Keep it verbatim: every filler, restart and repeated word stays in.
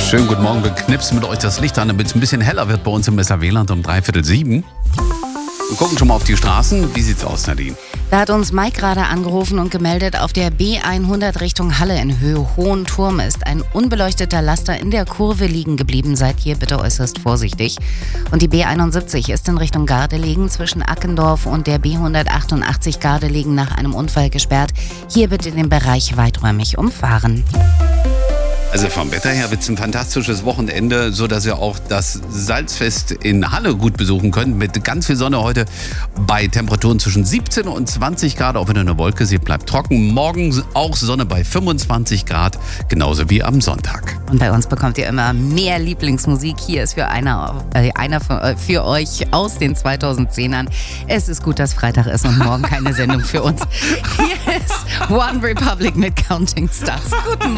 Schönen guten Morgen, wir knipsen mit euch das Licht an, damit es ein bisschen heller wird bei uns im Messer-Wieland um dreiviertel sieben. Wir gucken schon mal auf die Straßen. Wie sieht's aus, Nadine? Da hat uns Mike gerade angerufen und gemeldet, auf der B hundert Richtung Halle in Höhe Hohenturm ist ein unbeleuchteter Laster in der Kurve liegen geblieben. Seid hier bitte äußerst vorsichtig. Und die B einundsiebzig ist in Richtung Gardelegen zwischen Ackendorf und der B hundertachtundachtzig Gardelegen nach einem Unfall gesperrt. Hier bitte den Bereich weiträumig umfahren. Also vom Wetter her wird es ein fantastisches Wochenende, so dass ihr auch das Salzfest in Halle gut besuchen könnt. Mit ganz viel Sonne heute bei Temperaturen zwischen siebzehn und zwanzig Grad. Auch wenn eine Wolke, sie bleibt trocken. Morgen auch Sonne bei fünfundzwanzig Grad, genauso wie am Sonntag. Und bei uns bekommt ihr immer mehr Lieblingsmusik. Hier ist für einer, äh, einer für, für euch aus den zweitausendzehnern. Es ist gut, dass Freitag ist und morgen keine Sendung für uns. Hier ist One Republic mit Counting Stars. Guten Morgen.